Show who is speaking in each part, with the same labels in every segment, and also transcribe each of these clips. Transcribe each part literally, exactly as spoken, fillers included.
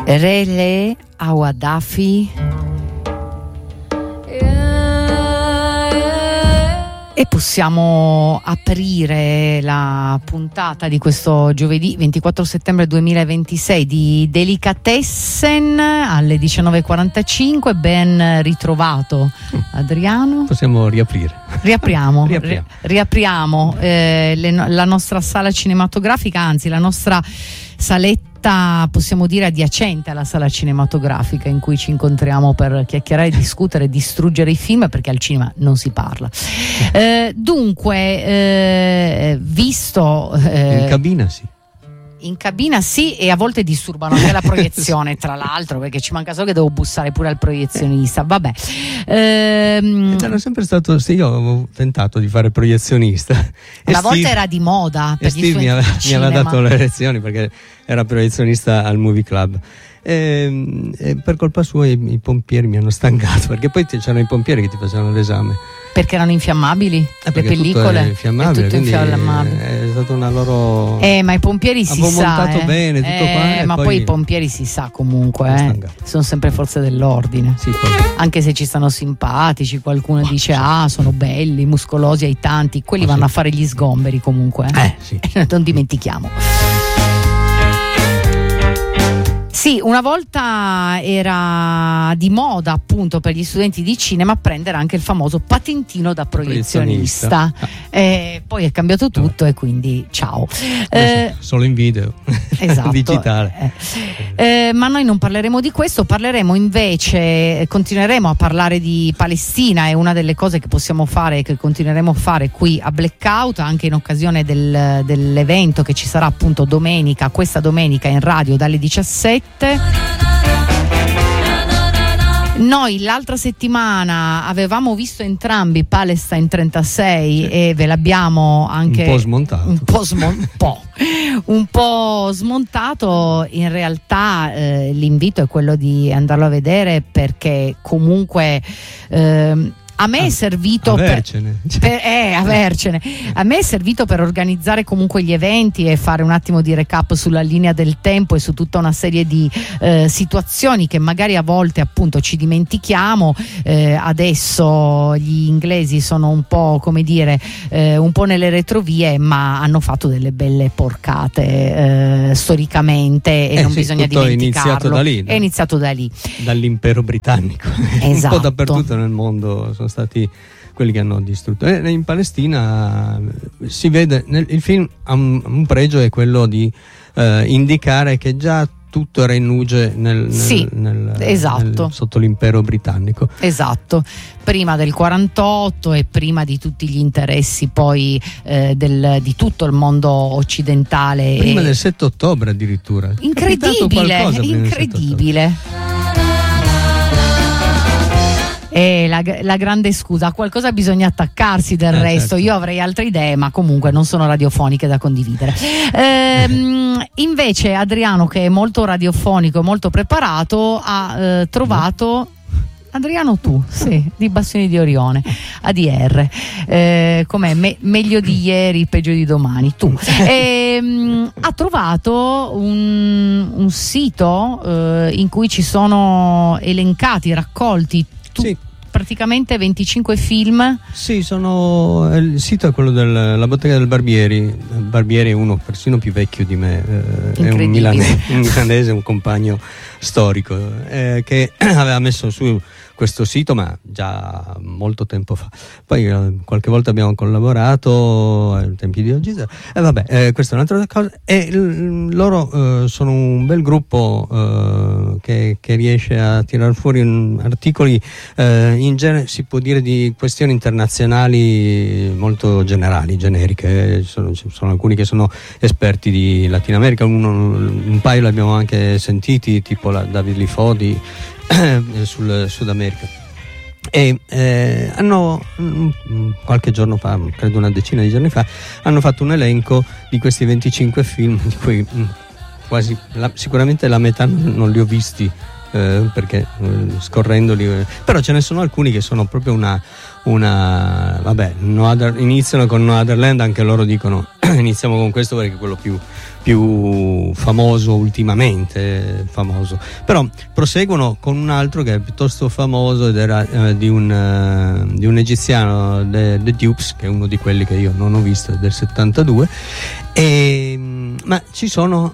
Speaker 1: Rele Awadafi. E possiamo aprire la puntata di questo giovedì ventiquattro settembre duemilaventisei di Delicatessen alle diciannove e quarantacinque. Ben ritrovato, Adriano.
Speaker 2: Possiamo riaprire.
Speaker 1: Riapriamo,
Speaker 2: riapriamo,
Speaker 1: riapriamo eh, le, la nostra sala cinematografica, anzi la nostra saletta, possiamo dire adiacente alla sala cinematografica, in cui ci incontriamo per chiacchierare, discutere, distruggere i film, perché al cinema non si parla. Eh, dunque, eh, visto eh,
Speaker 2: in cabina sì.
Speaker 1: In cabina sì, e a volte disturbano anche la proiezione, tra l'altro, perché ci manca solo che devo bussare pure al proiezionista. Vabbè. Ehm...
Speaker 2: Era sempre stato, se io avevo tentato di fare proiezionista.
Speaker 1: Una volta Steve, era di moda. Per
Speaker 2: e Steve mi aveva, mi aveva dato le lezioni perché era proiezionista al Movie Club. E, e per colpa sua i, i pompieri mi hanno stancato, perché poi c'erano i pompieri che ti facevano l'esame.
Speaker 1: Perché erano infiammabili?
Speaker 2: Eh,
Speaker 1: le pellicole?
Speaker 2: È infiammabile,
Speaker 1: è tutto infiammabile.
Speaker 2: È stata una loro.
Speaker 1: Eh, ma i pompieri si
Speaker 2: Avevo
Speaker 1: sa.
Speaker 2: montato
Speaker 1: eh.
Speaker 2: bene, tutto
Speaker 1: eh,
Speaker 2: qua.
Speaker 1: Ma
Speaker 2: poi...
Speaker 1: poi i pompieri si sa comunque, eh. Sono sempre forze dell'ordine.
Speaker 2: Sì, poi...
Speaker 1: Anche se ci stanno simpatici, qualcuno oh, dice: sì. Ah, sono belli, muscolosi, ai tanti. Quelli oh, vanno sì. a fare gli sgomberi comunque. Eh,
Speaker 2: eh sì.
Speaker 1: Non dimentichiamo. Sì, una volta era di moda appunto per gli studenti di cinema prendere anche il famoso patentino da proiezionista. Ah. Eh, poi è cambiato tutto e quindi ciao.
Speaker 2: Eh, solo in video,
Speaker 1: esatto.
Speaker 2: digitale.
Speaker 1: Eh, eh, ma noi non parleremo di questo, parleremo invece, continueremo a parlare di Palestina. È una delle cose che possiamo fare, che continueremo a fare qui a Blackout, anche in occasione del, dell'evento che ci sarà appunto domenica, questa domenica in radio dalle diciassette. Noi l'altra settimana avevamo visto entrambi Palestine trentasei, sì. E ve l'abbiamo anche
Speaker 2: un po' smontato
Speaker 1: un po', smon- un po', un po' smontato. In realtà eh, l'invito è quello di andarlo a vedere, perché comunque eh, a me è servito
Speaker 2: avercene.
Speaker 1: Per, per, eh, avercene. A me è servito per organizzare comunque gli eventi e fare un attimo di recap sulla linea del tempo e su tutta una serie di eh, situazioni che magari a volte appunto ci dimentichiamo. Eh, adesso gli inglesi sono un po', come dire, eh, un po' nelle retrovie, ma hanno fatto delle belle porcate eh, storicamente, e
Speaker 2: eh
Speaker 1: non
Speaker 2: sì,
Speaker 1: bisogna
Speaker 2: dimenticarlo. È iniziato da lì,
Speaker 1: è iniziato da lì,
Speaker 2: dall'impero britannico.
Speaker 1: Esatto.
Speaker 2: Un po' dappertutto nel mondo sono stati quelli che hanno distrutto. E in Palestina si vede, nel, il film ha un, un pregio, è quello di eh, indicare che già tutto era in nuce nel, nel,
Speaker 1: sì,
Speaker 2: nel,
Speaker 1: esatto.
Speaker 2: nel, sotto l'impero britannico.
Speaker 1: Esatto, prima del quarantotto e prima di tutti gli interessi poi eh, del, di tutto il mondo occidentale.
Speaker 2: Prima
Speaker 1: e...
Speaker 2: del sette ottobre addirittura.
Speaker 1: Incredibile, incredibile. E la, la grande scusa, a qualcosa bisogna attaccarsi, del eh, resto certo. Io avrei altre idee, ma comunque non sono radiofoniche da condividere. Ehm, invece Adriano, che è molto radiofonico e molto preparato, ha eh, trovato... Adriano, tu, sì, di Bastioni di Orione, A D R, eh, com'è? Me- meglio di ieri, peggio di domani, tu. E, mh, ha trovato un, un sito eh, in cui ci sono elencati, raccolti tu- sì. praticamente venticinque film.
Speaker 2: Sì, sono, il sito è quello della bottega del Barbieri. Barbieri è uno persino più vecchio di me, eh, è un milanese, un milanese, un compagno storico eh, che aveva messo su questo sito, ma già molto tempo fa. Poi eh, qualche volta abbiamo collaborato ai tempi di oggi, e eh, vabbè, eh, questa è un'altra cosa. E l- loro eh, sono un bel gruppo eh, che, che riesce a tirar fuori un, articoli eh, in genere, si può dire, di questioni internazionali molto generali, generiche. Sono, sono alcuni che sono esperti di Latino America, uno, un paio li abbiamo anche sentiti, tipo la David Lifodi sul Sud America. E eh, hanno qualche giorno fa, credo una decina di giorni fa, hanno fatto un elenco di questi venticinque film, di cui quasi la, sicuramente la metà non li ho visti eh, perché eh, scorrendoli, eh, però ce ne sono alcuni che sono proprio una, una vabbè, no other, iniziano con No Other Land, anche loro dicono iniziamo con questo perché è quello più, più famoso ultimamente, famoso, però proseguono con un altro che è piuttosto famoso ed era eh, di, un, uh, di un egiziano, The, The Dupes, che è uno di quelli che io non ho visto, del settantadue, e, ma ci sono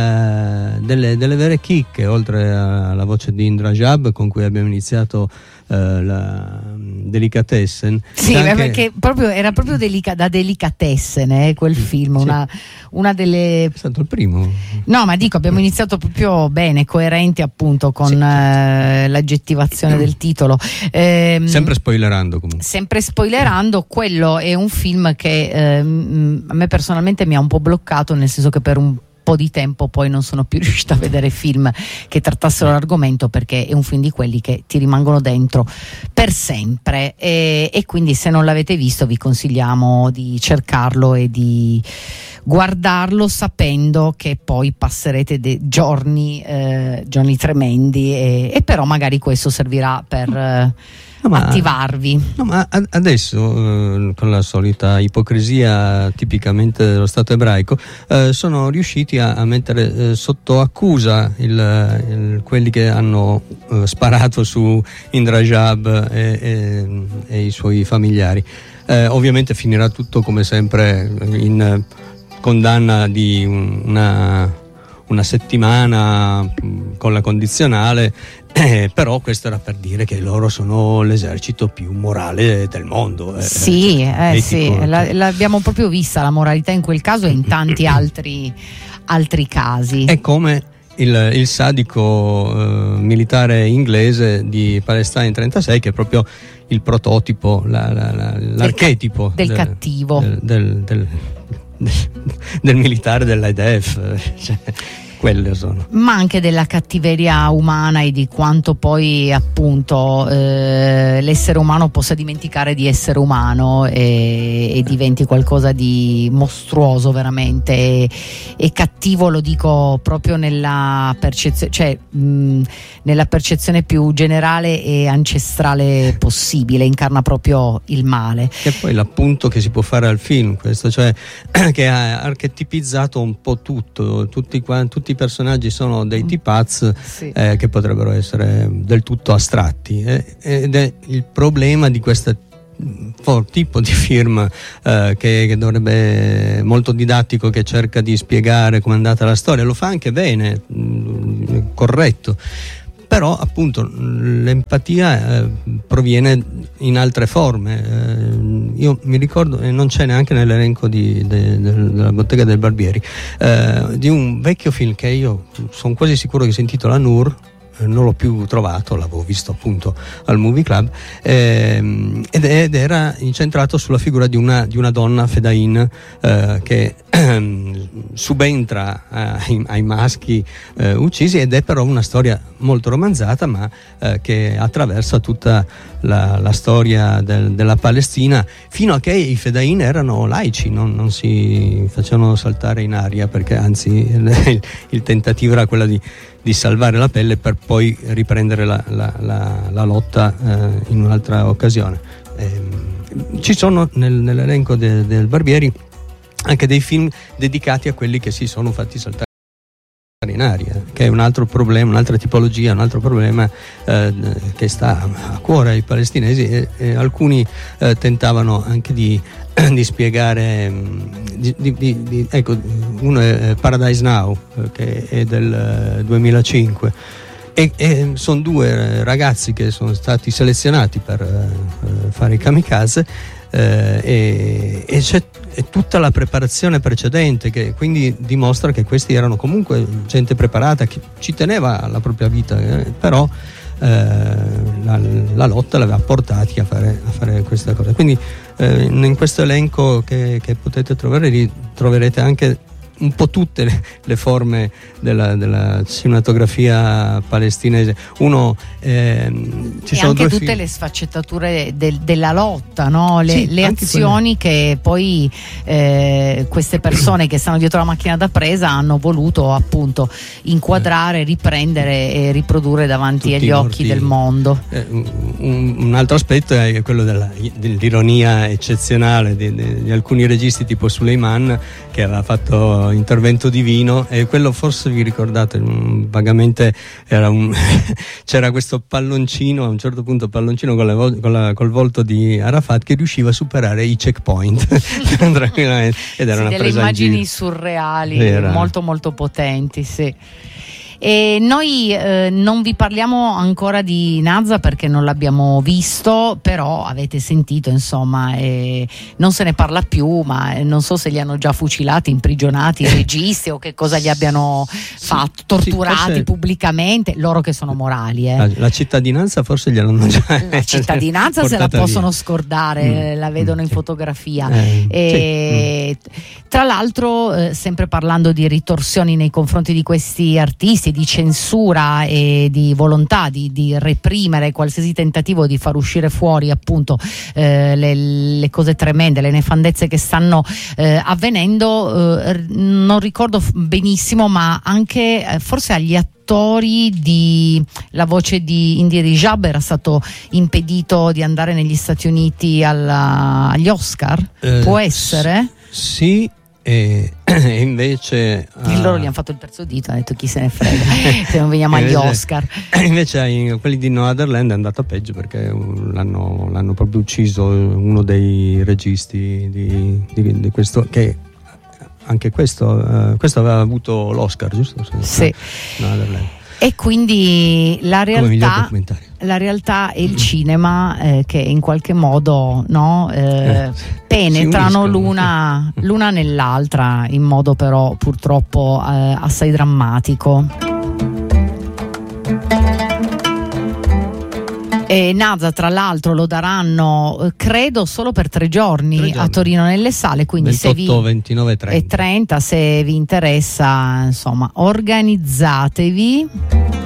Speaker 2: uh, delle, delle vere chicche, oltre alla voce di Indra Jab con cui abbiamo iniziato Uh, la Delicatessen.
Speaker 1: Sì,
Speaker 2: anche...
Speaker 1: perché proprio, era proprio delica, da Delicatessen eh, quel film, sì. una, una delle...
Speaker 2: È stato il primo.
Speaker 1: No, ma dico, abbiamo iniziato proprio bene, coerenti appunto con sì, certo. uh, l'aggettivazione del titolo. Ehm,
Speaker 2: sempre spoilerando comunque.
Speaker 1: Sempre spoilerando, quello è un film che ehm, a me personalmente mi ha un po' bloccato, nel senso che per un po' di tempo poi non sono più riuscita a vedere film che trattassero l'argomento, perché è un film di quelli che ti rimangono dentro per sempre, e, e quindi se non l'avete visto vi consigliamo di cercarlo e di guardarlo, sapendo che poi passerete dei giorni eh, giorni tremendi, e, e però magari questo servirà per eh, No, ma, attivarvi.
Speaker 2: No, ma adesso eh, con la solita ipocrisia tipicamente dello Stato ebraico eh, sono riusciti a, a mettere eh, sotto accusa il, il, quelli che hanno eh, sparato su Indra Jab e, e, e i suoi familiari. Eh, ovviamente finirà tutto come sempre in condanna di una, una settimana con la condizionale. Eh, però questo era per dire che loro sono l'esercito più morale del mondo. Eh,
Speaker 1: sì, eh, sì. La, l'abbiamo proprio vista la moralità in quel caso e in tanti altri, altri casi.
Speaker 2: È come il, il sadico eh, militare inglese di Palestine trentasei, che è proprio il prototipo, la, la, la, l'archetipo
Speaker 1: del,
Speaker 2: del,
Speaker 1: del cattivo,
Speaker 2: del, del, del, del, del militare dell'I D F. Cioè, quelle sono.
Speaker 1: Ma anche della cattiveria umana e di quanto poi appunto eh, l'essere umano possa dimenticare di essere umano e, e diventi qualcosa di mostruoso veramente, e, e cattivo, lo dico proprio nella percezione, cioè mh, nella percezione più generale e ancestrale possibile, incarna proprio il male.
Speaker 2: E poi l'appunto che si può fare al film, questo, cioè che ha archetipizzato un po' tutto, tutti quanti, tutti i personaggi sono dei tipaz, sì. eh, che potrebbero essere del tutto astratti, eh, ed è il problema di questo tipo di film eh, che, che dovrebbe, molto didattico, che cerca di spiegare come è andata la storia, lo fa anche bene, mh, corretto, però appunto l'empatia eh, proviene in altre forme. Eh, io mi ricordo, e non c'è neanche nell'elenco di, de, de, della Bottega del Barbieri, eh, di un vecchio film che io sono quasi sicuro che si intitola Nur, non l'ho più trovato, l'avevo visto appunto al Movie Club, ehm, ed, ed era incentrato sulla figura di una, di una donna fedain eh, che ehm, subentra ai, ai maschi eh, uccisi, ed è però una storia molto romanzata, ma eh, che attraversa tutta la, la storia del, della Palestina, fino a che i fedain erano laici, non, non si facevano saltare in aria, perché anzi il, il tentativo era quello di di salvare la pelle per poi riprendere la, la, la, la lotta eh, in un'altra occasione. Eh, ci sono nel, nell'elenco de, del Barbieri anche dei film dedicati a quelli che si sono fatti saltare in aria, che è un altro problema, un'altra tipologia, un altro problema eh, che sta a cuore ai palestinesi, e, e alcuni eh, tentavano anche di, di spiegare, di, di, di, di, ecco, uno è Paradise Now, che è del duemilacinque, e, e sono due ragazzi che sono stati selezionati per uh, fare i kamikaze, uh, e, e c'è è tutta la preparazione precedente, che quindi dimostra che questi erano comunque gente preparata, che ci teneva alla propria vita, eh, però eh, la, la lotta l'aveva portati a fare, a fare questa cosa. Quindi eh, in questo elenco che, che potete trovare lì troverete anche un po' tutte le, le forme della, della cinematografia palestinese. Uno ehm, ci
Speaker 1: e
Speaker 2: sono
Speaker 1: anche
Speaker 2: due
Speaker 1: tutte
Speaker 2: film.
Speaker 1: le sfaccettature del, della lotta, no? le,
Speaker 2: Sì,
Speaker 1: le azioni
Speaker 2: quelle.
Speaker 1: Che poi eh, queste persone che stanno dietro la macchina da presa hanno voluto appunto inquadrare, riprendere e riprodurre davanti
Speaker 2: Tutti
Speaker 1: agli occhi
Speaker 2: morti.
Speaker 1: del mondo.
Speaker 2: Eh, un, un altro aspetto è quello della, dell'ironia eccezionale di, di, di alcuni registi tipo Suleiman, che aveva fatto Intervento divino, e quello forse vi ricordate vagamente, era un c'era questo palloncino, a un certo punto palloncino con, la, con la, col volto di Arafat che riusciva a superare i checkpoint tranquillamente, ed era
Speaker 1: sì,
Speaker 2: una
Speaker 1: delle
Speaker 2: presa
Speaker 1: immagini
Speaker 2: in giro.
Speaker 1: surreali,
Speaker 2: Era.
Speaker 1: molto molto potenti, sì. E noi eh, non vi parliamo ancora di Nazza perché non l'abbiamo visto, però avete sentito, insomma, eh, non se ne parla più, ma non so se li hanno già fucilati, imprigionati, i registi o che cosa gli abbiano
Speaker 2: sì,
Speaker 1: fatto, torturati
Speaker 2: sì, forse...
Speaker 1: pubblicamente, loro che sono morali. Eh.
Speaker 2: La, la cittadinanza forse gliel'hanno già
Speaker 1: La cittadinanza se la possono
Speaker 2: via.
Speaker 1: scordare,
Speaker 2: mm,
Speaker 1: la vedono
Speaker 2: mm,
Speaker 1: in
Speaker 2: sì.
Speaker 1: fotografia.
Speaker 2: Eh,
Speaker 1: e,
Speaker 2: sì, mm.
Speaker 1: Tra l'altro, eh, sempre parlando di ritorsioni nei confronti di questi artisti, di censura e di volontà di, di reprimere qualsiasi tentativo di far uscire fuori appunto eh, le, le cose tremende, le nefandezze che stanno eh, avvenendo, eh, non ricordo benissimo, ma anche eh, forse agli attori di la voce di India Rijab era stato impedito di andare negli Stati Uniti alla, agli Oscar,
Speaker 2: eh,
Speaker 1: può essere?
Speaker 2: Sì. E, e invece
Speaker 1: e loro gli hanno fatto il terzo dito, hanno detto chi se ne frega se non veniamo agli
Speaker 2: invece,
Speaker 1: Oscar.
Speaker 2: Invece ai, quelli di No Other Land è andato peggio, perché l'hanno, l'hanno proprio ucciso uno dei registi di, di, di questo, che anche questo uh, questo aveva avuto l'Oscar, giusto?
Speaker 1: Sì.
Speaker 2: No Other Land.
Speaker 1: E quindi la realtà, la realtà e il cinema eh, che in qualche modo no, eh,
Speaker 2: eh,
Speaker 1: penetrano l'una, l'una nell'altra, in modo però purtroppo eh, assai drammatico. E Nazza tra l'altro lo daranno credo solo per tre giorni, tre giorni. a Torino nelle sale, quindi
Speaker 2: ventotto,
Speaker 1: se vi
Speaker 2: ventinove e trenta
Speaker 1: e trenta, se vi interessa, insomma, organizzatevi.